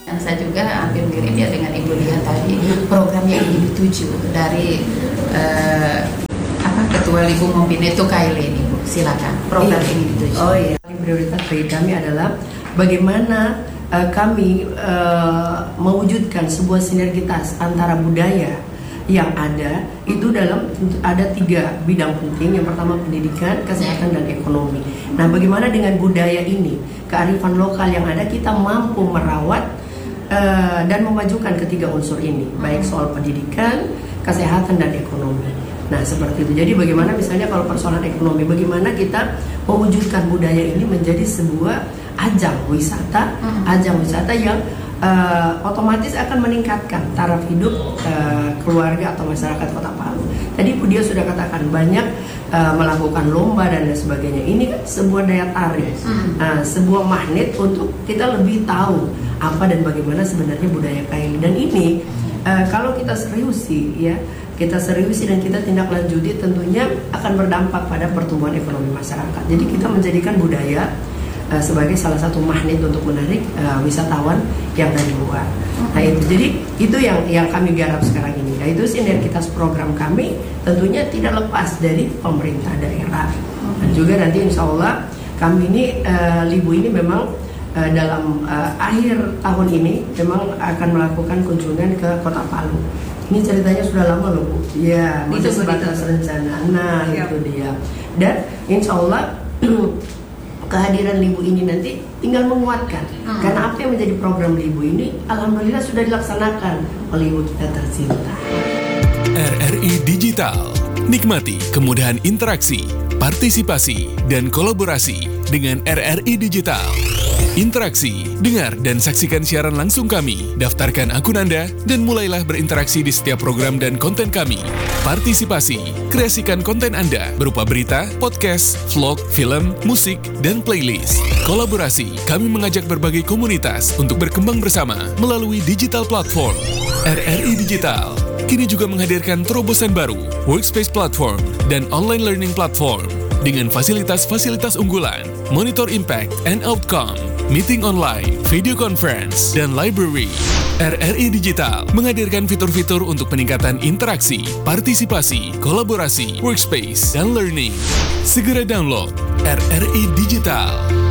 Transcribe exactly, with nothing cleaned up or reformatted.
Yang saya juga hampir mirip ya dengan Ibu Lia tadi, program yang ingin dituju dari uh, apa Ketua Libu Mobineto Kaile ini, Bu. Silakan. Program iya. ini dituju. Oh iya, prioritas bagi kami adalah bagaimana uh, kami uh, mewujudkan sebuah sinergitas antara budaya yang ada itu dalam ada tiga bidang penting. Yang pertama pendidikan, kesehatan, dan ekonomi. Nah, bagaimana dengan budaya ini, kearifan lokal yang ada, kita mampu merawat Uh, dan memajukan ketiga unsur ini, baik soal pendidikan, kesehatan, dan ekonomi. Nah, seperti itu. Jadi bagaimana misalnya kalau persoalan ekonomi, bagaimana kita mewujudkan budaya ini menjadi sebuah ajang wisata, ajang wisata yang uh, otomatis akan meningkatkan taraf hidup uh, keluarga atau masyarakat Kota Palu. Tadi Bu Dia sudah katakan banyak uh, melakukan lomba dan lain sebagainya. Ini kan sebuah daya tarik, uh, sebuah magnet untuk kita lebih tahu apa dan bagaimana sebenarnya budaya Kaili. Dan ini uh, kalau kita seriusi ya, kita seriusi dan kita tindak lanjuti, tentunya akan berdampak pada pertumbuhan ekonomi masyarakat. Jadi kita menjadikan budaya uh, sebagai salah satu magnet untuk menarik uh, wisatawan yang dari luar. Nah itu, jadi itu yang yang kami garap sekarang ini. Nah itu sinergitas program kami tentunya tidak lepas dari pemerintah daerah. Dan juga nanti insya Allah kami ini uh, Libu ini memang Uh, dalam uh, akhir tahun ini memang akan melakukan kunjungan ke Kota Palu. Ini ceritanya sudah lama loh Bu. Ya, masih sebatas rencana. Nah, Siap. Itu dia. Dan insya Allah kehadiran Libu ini nanti tinggal menguatkan. Hmm. Karena apa yang menjadi program Libu ini, alhamdulillah sudah dilaksanakan oleh Ibu kita tercinta. R R I Digital. Nikmati kemudahan interaksi, partisipasi, dan kolaborasi dengan R R I Digital. Interaksi, dengar dan saksikan siaran langsung kami, daftarkan akun Anda, dan mulailah berinteraksi di setiap program dan konten kami. Partisipasi, kreasikan konten Anda berupa berita, podcast, vlog, film, musik, dan playlist. Kolaborasi, kami mengajak berbagai komunitas untuk berkembang bersama melalui digital platform. R R I Digital kini juga menghadirkan terobosan baru, workspace platform, dan online learning platform dengan fasilitas-fasilitas unggulan, monitor impact and outcome, meeting online, video conference, dan library. R R I Digital menghadirkan fitur-fitur untuk peningkatan interaksi, partisipasi, kolaborasi, workspace, dan learning. Segera download R R I Digital.